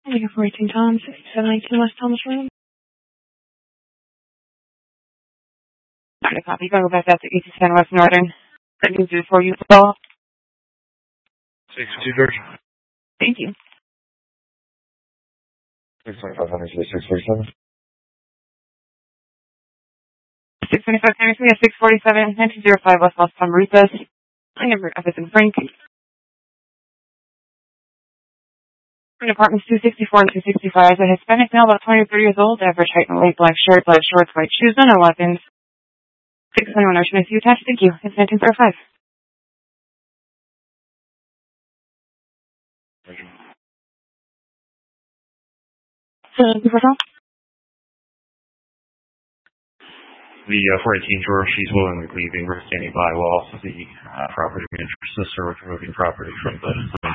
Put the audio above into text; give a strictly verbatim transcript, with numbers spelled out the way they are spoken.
Thank you for eighteen Tom, sixty-seven nineteen West Thomas Road. Got a copy. Go back out to eighty-seven West Northern. That means it's for you to follow. six two George. Thank you. six twenty-five hundred, six forty-seven. six twenty-five Henry at six forty-seven, nineteen oh five West Los Tamaritas. I never, F as in Frank. Apartments two sixty-four and two sixty-five. A Hispanic male, about twenty or thirty years old, average height and weight, black shirt, black shorts, white shoes, no weapons. six twenty-one Ocean I C U attached. Thank you. It's nineteen oh five. Thank you for calling. The uh, four eighteen George, she's willingly leaving. We're standing by while the uh, property manager assists her with removing property from the